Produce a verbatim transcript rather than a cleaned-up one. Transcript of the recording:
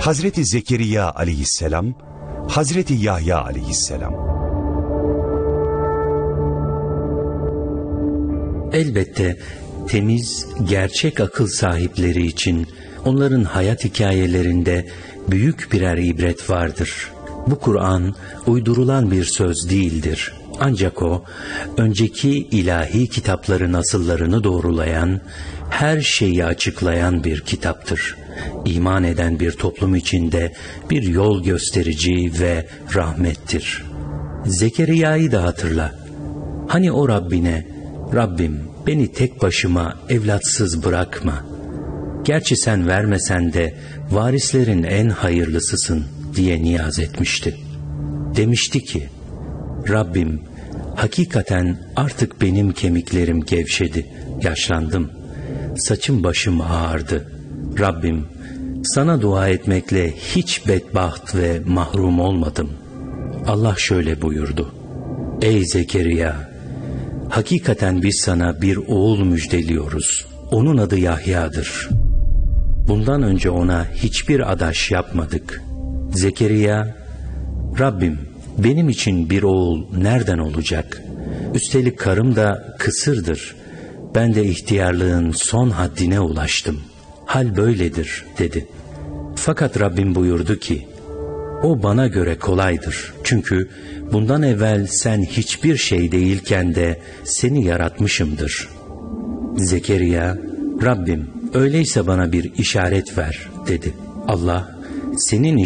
Hazreti Zekeriya aleyhisselam, Hazreti Yahya aleyhisselam. Elbette temiz, gerçek akıl sahipleri için onların hayat hikayelerinde büyük birer ibret vardır. Bu Kur'an uydurulan bir söz değildir. Ancak o, önceki ilahi kitapların asıllarını doğrulayan, her şeyi açıklayan bir kitaptır. İman eden bir toplum içinde bir yol gösterici ve rahmettir. Zekeriya'yı da hatırla. Hani o Rabbine, Rabbim beni tek başıma evlatsız bırakma. Gerçi sen vermesen de varislerin en hayırlısısın diye niyaz etmişti. Demişti ki, Rabbim hakikaten artık benim kemiklerim gevşedi, yaşlandım. Saçım başım ağardı. Rabbim sana dua etmekle hiç bedbaht ve mahrum olmadım. Allah şöyle buyurdu. Ey Zekeriya, hakikaten biz sana bir oğul müjdeliyoruz. Onun adı Yahya'dır. Bundan önce ona hiçbir adaş yapmadık. Zekeriya, Rabbim benim için bir oğul nereden olacak? Üstelik karım da kısırdır. Ben de ihtiyarlığın son haddine ulaştım. Hal böyledir dedi. Fakat Rabbim buyurdu ki, o bana göre kolaydır. Çünkü bundan evvel sen hiçbir şey değilken de seni yaratmışımdır. Zekeriya, Rabbim öyleyse bana bir işaret ver dedi. Allah, senin